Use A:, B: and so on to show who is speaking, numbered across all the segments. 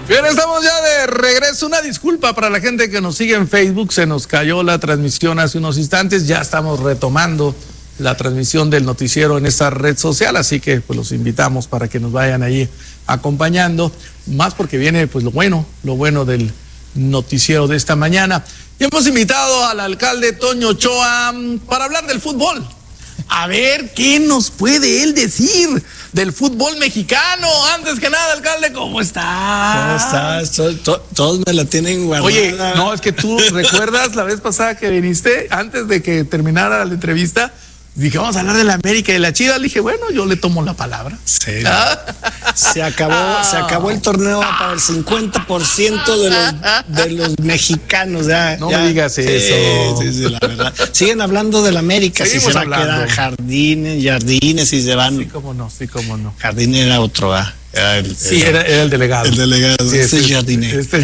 A: Bien, estamos ya de regreso. Una disculpa para la gente que nos sigue en Facebook. Se nos cayó la transmisión hace unos instantes. Ya estamos retomando la transmisión del noticiero en esta red social. Así que pues los invitamos para que nos vayan ahí acompañando. Más porque viene pues lo bueno del noticiero de esta mañana. Y hemos invitado al alcalde Toño Ochoa para hablar del fútbol. A ver, ¿qué nos puede él decir del fútbol mexicano? Antes que nada, alcalde, ¿cómo está?
B: ¿Cómo estás? Todos me la tienen guardada.
A: Oye, no, es que tú recuerdas la vez pasada que viniste, antes de que terminara la entrevista, dije, vamos a hablar de la América y de la Chivas. Le dije, bueno, yo le tomo la palabra.
B: Sí. Se acabó el torneo para el 50% de los mexicanos.
A: No me digas eso.
B: Sí, la verdad. Siguen hablando de la América.
A: Seguimos
B: si se va a quedar Jardines, si se van.
A: Sí, cómo no.
B: Jardines era otro,
A: era el delegado.
B: El delegado.
A: Sí,
B: este es Jardiné.
A: Este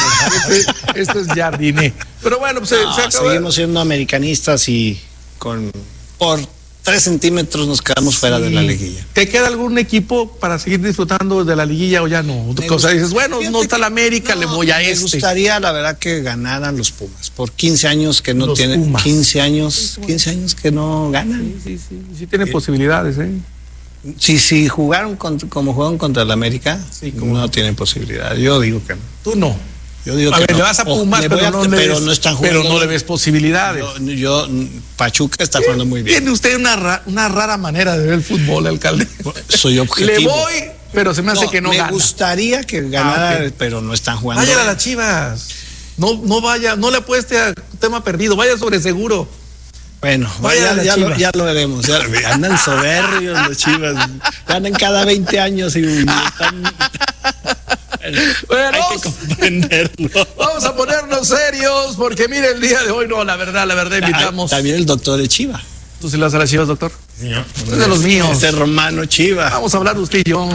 A: es Jardiné. Pero bueno, pues se acabó.
B: Seguimos siendo americanistas y por 3 centímetros nos quedamos fuera de la liguilla.
A: ¿Te queda algún equipo para seguir disfrutando de la liguilla o ya no? O sea, dices, bueno, no está la América, le voy a
B: Me gustaría, la verdad, que ganaran los Pumas. Por 15 años que no tienen.
A: Pumas.
B: 15 años que no ganan.
A: Sí tienen posibilidades, ¿eh?
B: Si jugaron como jugaron contra la América, no tienen posibilidad. Yo digo que no.
A: Tú no.
B: Yo digo
A: a
B: que
A: ver,
B: no.
A: le vas a Pumas, pero no están jugando. Pero no le ves posibilidades.
B: Pachuca está jugando muy bien.
A: Tiene usted una rara manera de ver el fútbol, alcalde.
B: Soy objetivo.
A: Le voy, pero se me hace que no gana.
B: Me gustaría que ganara, pero no están jugando.
A: Vaya a las Chivas. No vaya, no le apueste a tema perdido, vaya sobre seguro.
B: Bueno, ya lo veremos. Andan soberbios los Chivas. Ganan cada 20 años y están...
A: Bueno,
B: hay que comprenderlo.
A: Vamos a ponernos serios porque mire, el día de hoy no, la verdad invitamos.
B: También el doctor de Chiva.
A: ¿Tú sí le vas a las Chivas, doctor?
B: Sí,
A: es de los míos.
B: Ese Romano Chiva.
A: Vamos a hablar de usted y yo.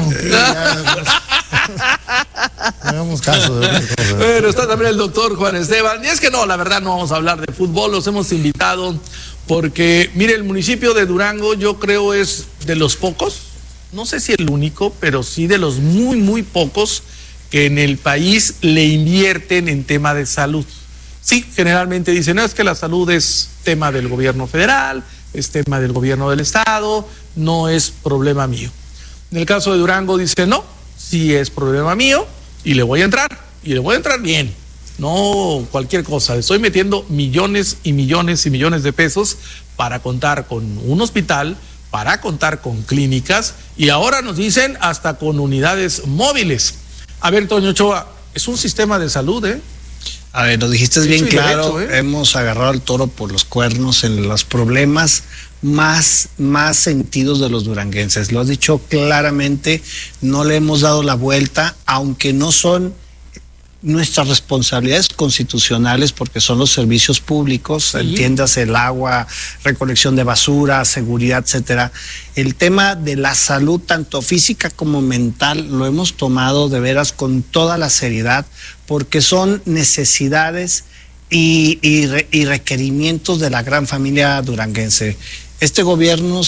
C: Hagamos caso de otras cosas.
A: Bueno, está también el doctor Juan Esteban. Y es que no, la verdad no vamos a hablar de fútbol. Los hemos invitado porque, mire, el municipio de Durango yo creo es de los pocos, no sé si el único, pero sí de los muy pocos que en el país le invierten en tema de salud. Sí, generalmente dicen, no, es que la salud es tema del gobierno federal, es tema del gobierno del estado, no es problema mío. En el caso de Durango dice, no, sí es problema mío y le voy a entrar bien, no cualquier cosa. Estoy metiendo millones y millones y millones de pesos para contar con un hospital, para contar con clínicas y ahora nos dicen hasta con unidades móviles. A ver, Toño Ochoa, es un sistema de salud, ¿eh?
B: A ver, lo dijiste bien claro,
A: derecho, ¿eh?
B: Hemos agarrado al toro por los cuernos en los problemas más sentidos de los duranguenses. Lo has dicho claramente, no le hemos dado la vuelta, aunque no son nuestras responsabilidades constitucionales porque son los servicios públicos, entiéndase el agua, recolección de basura, seguridad, etcétera. El tema de la salud, tanto física como mental, lo hemos tomado de veras con toda la seriedad porque son necesidades y requerimientos de la gran familia duranguense. Este gobierno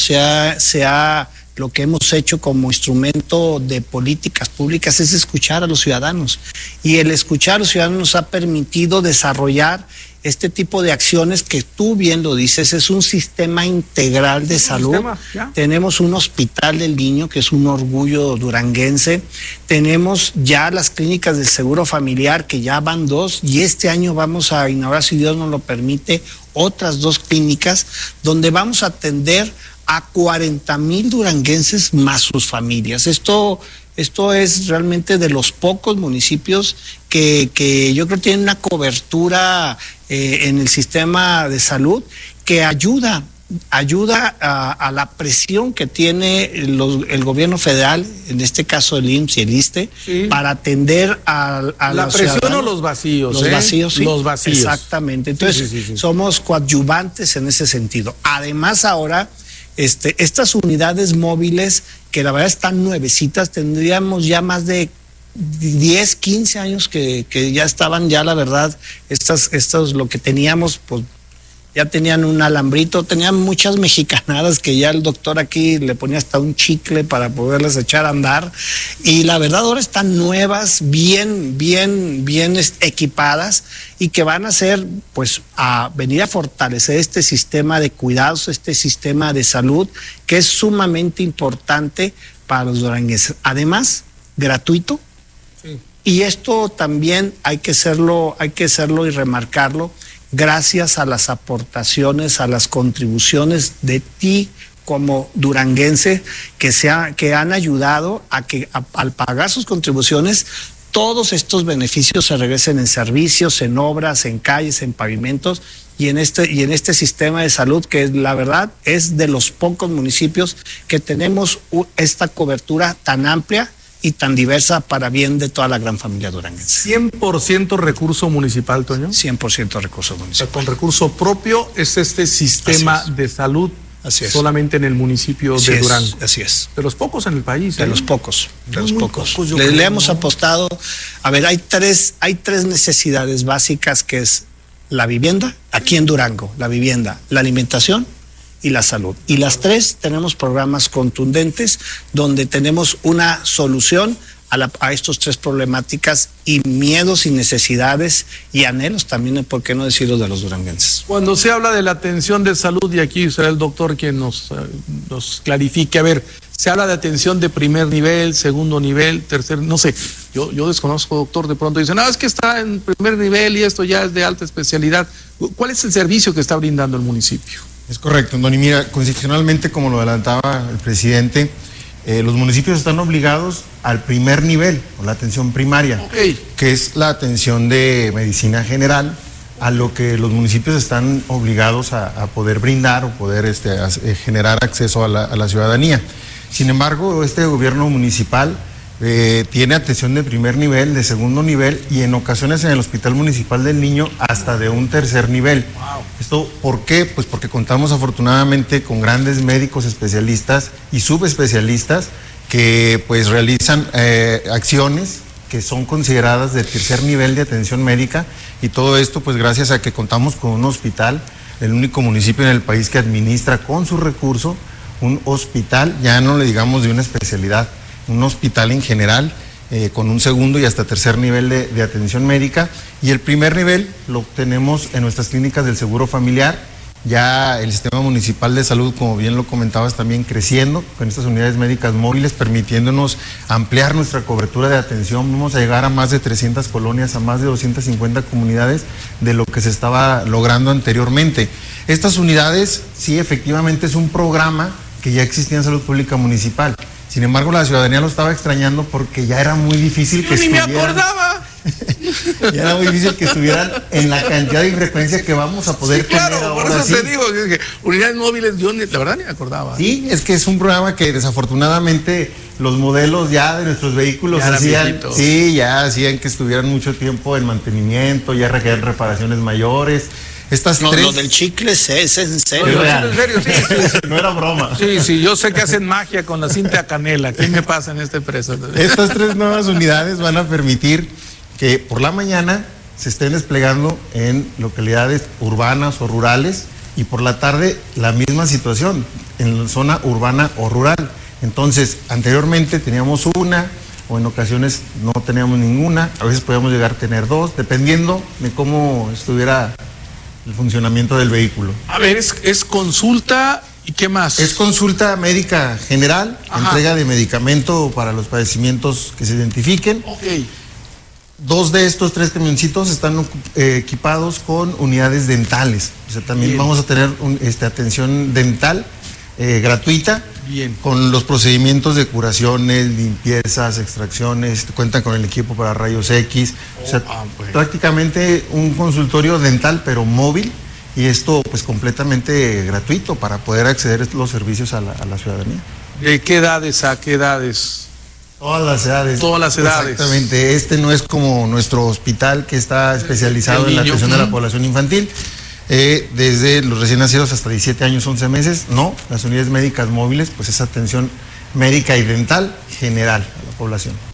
B: lo que hemos hecho como instrumento de políticas públicas es escuchar a los ciudadanos. Y el escuchar a los ciudadanos nos ha permitido desarrollar este tipo de acciones que tú bien lo dices, es un sistema integral de salud. Tenemos un hospital del niño que es un orgullo duranguense. Tenemos ya las clínicas del seguro familiar que ya van 2 y este año vamos a inaugurar, si Dios nos lo permite, otras 2 clínicas donde vamos a atender a 40,000 duranguenses más sus familias. Esto es realmente de los pocos municipios que yo creo tienen una cobertura en el sistema de salud que ayuda a la presión que tiene el gobierno federal, en este caso el IMSS y el ISSSTE, para atender a
A: la
B: los
A: presión
B: ciudadanos.
A: o los vacíos.
B: Los vacíos, sí.
A: Los vacíos.
B: Exactamente. Entonces, somos coadyuvantes en ese sentido. Además, ahora, estas unidades móviles, que la verdad están nuevecitas, tendríamos ya más de 10, 15 años que ya estaban, ya la verdad, estas lo que teníamos, pues ya tenían un alambrito, tenían muchas mexicanadas que ya el doctor aquí le ponía hasta un chicle para poderlas echar a andar, y la verdad ahora están nuevas, bien equipadas, y que van a ser, pues, a venir a fortalecer este sistema de cuidados, este sistema de salud, que es sumamente importante para los duranguenses. Además, gratuito. Sí. Y esto también hay que hacerlo y remarcarlo, gracias a las aportaciones, a las contribuciones de ti como duranguense, que han ayudado a que al pagar sus contribuciones, todos estos beneficios se regresen en servicios, en obras, en calles, en pavimentos y en este sistema de salud, que la verdad es de los pocos municipios que tenemos esta cobertura tan amplia y tan diversa para bien de toda la gran familia duranguense.
A: ¿100% recurso municipal, Toño?
B: 100% recurso municipal.
A: O sea, con recurso propio es este sistema de salud.
B: Así es.
A: Solamente en el municipio de Durango.
B: Así es.
A: De los pocos en el país.
B: De los pocos.
A: Pocos,
B: Le hemos apostado. A ver, hay tres necesidades básicas, que es la vivienda, aquí en Durango, la vivienda, la alimentación y la salud. Y las tres tenemos programas contundentes donde tenemos una solución a estos tres problemáticas y miedos y necesidades y anhelos también, ¿por qué no decirlo?, de los duranguenses.
A: Cuando se habla de la atención de salud, y aquí será el doctor quien nos clarifique, a ver, se habla de atención de primer nivel, segundo nivel, tercer, no sé, yo desconozco, doctor, de pronto dicen, es que está en primer nivel y esto ya es de alta especialidad. ¿Cuál es el servicio que está brindando el municipio?
C: Es correcto, Don, y mira, constitucionalmente, como lo adelantaba el presidente, los municipios están obligados al primer nivel, o la atención primaria, que es la atención de medicina general, a lo que los municipios están obligados a poder brindar o poder generar acceso a la ciudadanía. Sin embargo, este gobierno municipal tiene atención de primer nivel, de segundo nivel y en ocasiones en el Hospital Municipal del Niño hasta de un tercer nivel. Wow. ¿Esto por qué? Pues porque contamos afortunadamente con grandes médicos especialistas y subespecialistas que pues realizan acciones que son consideradas de tercer nivel de atención médica, y todo esto pues gracias a que contamos con un hospital, el único municipio en el país que administra con su recurso un hospital, ya no le digamos de una especialidad, un hospital en general, con un segundo y hasta tercer nivel de atención médica, y el primer nivel lo tenemos en nuestras clínicas del Seguro Familiar. Ya el sistema municipal de salud, como bien lo comentabas, también creciendo con estas unidades médicas móviles, permitiéndonos ampliar nuestra cobertura de atención. Vamos a llegar a más de 300 colonias, a más de 250 comunidades de lo que se estaba logrando anteriormente. Estas unidades, sí, efectivamente es un programa que ya existía en Salud Pública Municipal. Sin embargo, la ciudadanía lo estaba extrañando porque ya era muy difícil que estuvieran. ¡Ni me acordaba! Ya era muy difícil que estuvieran en la cantidad y frecuencia que vamos a poder tener ahora.
A: Claro, por eso te digo, que unidades móviles, yo la verdad ni me acordaba.
C: Sí, es que es un programa que desafortunadamente los modelos ya de nuestros vehículos ya hacían que estuvieran mucho tiempo en mantenimiento, ya requerían reparaciones mayores.
B: Lo del chicle es en serio.
C: No era broma.
A: Sí, yo sé que hacen magia con la cinta canela. ¿Qué me pasa en esta empresa?
C: Estas tres nuevas unidades van a permitir que por la mañana se estén desplegando en localidades urbanas o rurales, y por la tarde la misma situación en la zona urbana o rural. Entonces, anteriormente teníamos una, o en ocasiones no teníamos ninguna, a veces podíamos llegar a tener dos, dependiendo de cómo estuviera el funcionamiento del vehículo.
A: A ver, es consulta, ¿y qué más?
C: Es consulta médica general, entrega de medicamento para los padecimientos que se identifiquen. Dos de estos tres camioncitos están equipados con unidades dentales. O sea, también vamos a tener atención dental gratuita.
A: Bien.
C: Con los procedimientos de curaciones, limpiezas, extracciones, cuentan con el equipo para rayos X, prácticamente un consultorio dental pero móvil, y esto pues completamente gratuito para poder acceder a los servicios a la ciudadanía.
A: ¿De qué edades a qué edades?
C: Todas las edades.
A: Todas las edades.
C: Exactamente, no es como nuestro hospital que está especializado en la atención de la población infantil. Desde los recién nacidos hasta 17 años, 11 meses, no, las unidades médicas móviles, pues es atención médica y dental general a la población.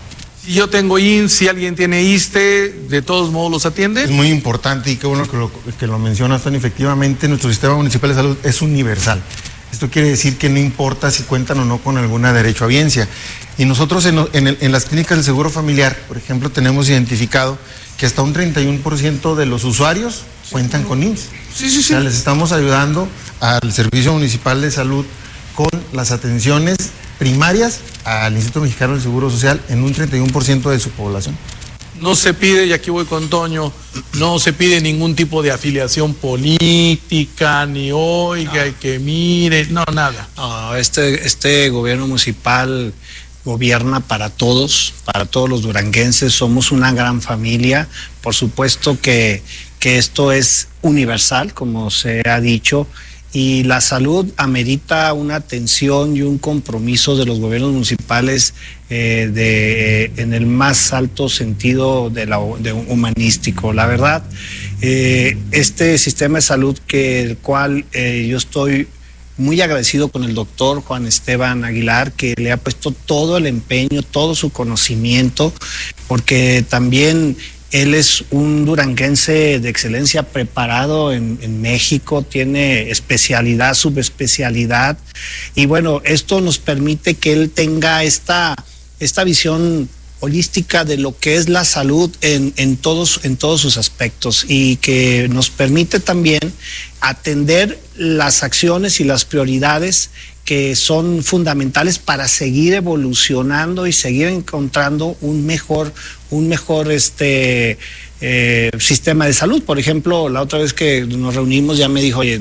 A: Si yo tengo IMSS, si alguien tiene ISSSTE, ¿de todos modos los atiende?
C: Es muy importante y qué bueno que lo mencionas, Tony. Efectivamente, nuestro sistema municipal de salud es universal. Esto quiere decir que no importa si cuentan o no con alguna derechohabiencia. Y nosotros en las clínicas del Seguro Familiar, por ejemplo, tenemos identificado que hasta un 31% de los usuarios cuentan con IMSS.
A: Sí.
C: O sea, les estamos ayudando al Servicio Municipal de Salud con las atenciones primarias al Instituto Mexicano del Seguro Social en un 31% de su población.
A: No se pide, y aquí voy con Toño, no se pide ningún tipo de afiliación política, ni oiga, y que mire, no, nada.
B: No, este gobierno municipal gobierna para todos los duranguenses, somos una gran familia. Por supuesto que esto es universal, como se ha dicho, y la salud amerita una atención y un compromiso de los gobiernos municipales en el más alto sentido de humanístico. La verdad, este sistema de salud el cual yo estoy muy agradecido con el doctor Juan Esteban Aguilar, que le ha puesto todo el empeño, todo su conocimiento, porque también él es un duranguense de excelencia preparado en México, tiene especialidad, subespecialidad, y bueno, esto nos permite que él tenga esta visión holística de lo que es la salud en todos sus aspectos, y que nos permite también atender las acciones y las prioridades que son fundamentales para seguir evolucionando y seguir encontrando un mejor sistema de salud. Por ejemplo, la otra vez que nos reunimos ya me dijo, oye,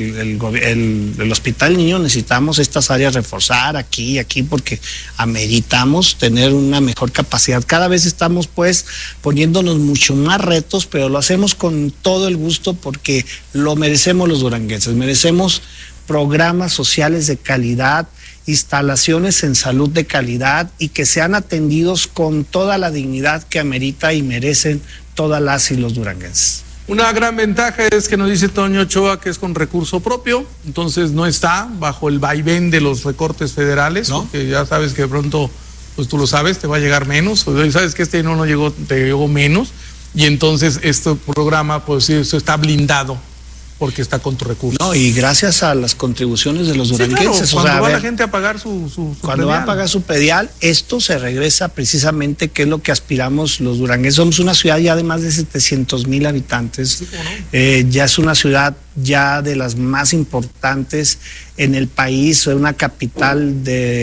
B: el Hospital Niño necesitamos estas áreas reforzar aquí, porque ameritamos tener una mejor capacidad. Cada vez estamos pues poniéndonos mucho más retos, pero lo hacemos con todo el gusto porque lo merecemos los duranguenses, merecemos programas sociales de calidad, instalaciones en salud de calidad y que sean atendidos con toda la dignidad que amerita y merecen todas las y los duranguenses.
A: Una gran ventaja es que nos dice Toño Ochoa que es con recurso propio, entonces no está bajo el vaivén de los recortes federales, ¿no? Porque ya sabes que de pronto, pues tú lo sabes, te va a llegar menos, o sabes que este no llegó, te llegó menos, y entonces este programa, pues eso está blindado porque está con tu recurso.
B: No, y gracias a las contribuciones de los duranguenses.
A: Sí, claro, cuando va la gente a pagar su
B: cuando predial. Va a pagar su predial, esto se regresa precisamente, que es lo que aspiramos los duranguenses. Somos una ciudad ya de más de 700,000 habitantes. Sí, ¿no? Ya es una ciudad ya de las más importantes en el país, una capital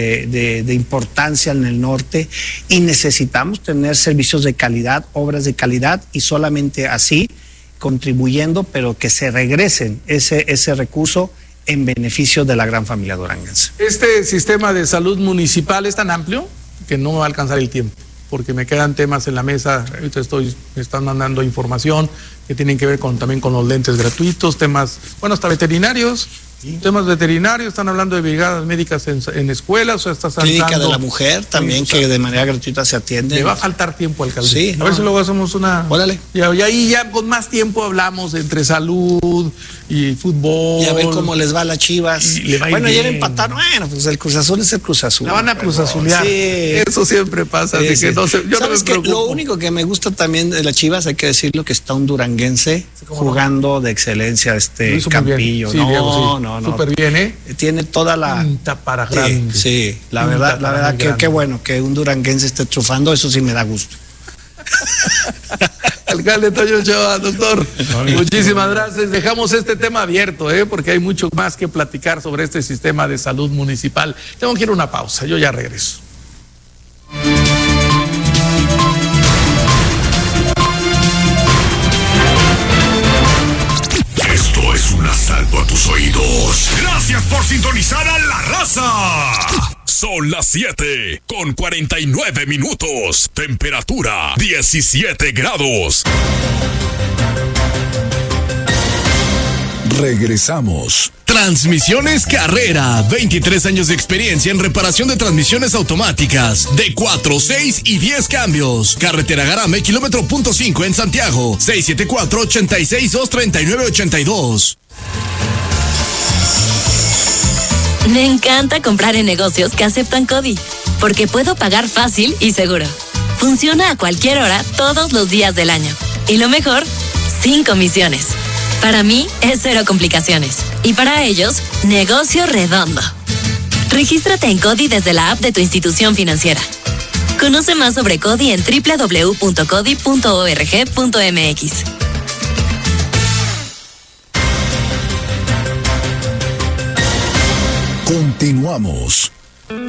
B: de importancia en el norte, y necesitamos tener servicios de calidad, obras de calidad, y solamente así contribuyendo, pero que se regresen ese recurso en beneficio de la gran familia duranguense.
A: Este sistema de salud municipal es tan amplio que no me va a alcanzar el tiempo, porque me quedan temas en la mesa. Ahorita me están mandando información que tienen que ver también con los lentes gratuitos, temas, bueno, hasta veterinarios. Sí. Temas veterinarios, están hablando de brigadas médicas en escuelas, o sea, está saltando.
B: Clínica de la mujer también, que de manera gratuita se atiende.
A: Le va a faltar tiempo, alcalde.
B: Sí.
A: A ver si luego hacemos una.
B: Órale.
A: Y ahí ya con más tiempo hablamos entre salud y fútbol.
B: Y a ver cómo les va a las Chivas. Bueno, ayer empataron. Bueno, pues el Cruz Azul es el Cruz Azul.
A: La van a Cruz Azulear. Sí. Eso siempre pasa. Sí, así que no sé, yo
B: ¿sabes
A: no me preocupo?
B: Lo único que me gusta también de las Chivas, hay que decirlo, que está un duranguense jugando de excelencia, Campillo.
A: Sí, no. Súper bien, ¿eh?
B: Tiene toda la
A: pinta para grande.
B: Sí, la verdad que qué bueno que un duranguense esté triunfando, eso sí me da gusto.
A: Alcalde Toño Ochoa, doctor, muchísimas gracias. Dejamos este tema abierto, porque hay mucho más que platicar sobre este sistema de salud municipal. Tengo que ir a una pausa, yo ya regreso.
D: Esto es un asalto a tus oídos. Gracias por sintonizar a La Raza. Son las 7:49. Temperatura 17 grados. Regresamos. Transmisiones Carrera. 23 años de experiencia en reparación de transmisiones automáticas de 4, 6 y 10 cambios. Carretera Garame, kilómetro .5 en Santiago. 674-862-3982.
E: Me encanta comprar en negocios que aceptan CODI, porque puedo pagar fácil y seguro. Funciona a cualquier hora, todos los días del año. Y lo mejor, sin comisiones. Para mí, es cero complicaciones. Y para ellos, negocio redondo. Regístrate en CODI desde la app de tu institución financiera. Conoce más sobre CODI en www.codi.org.mx.
D: Continuamos.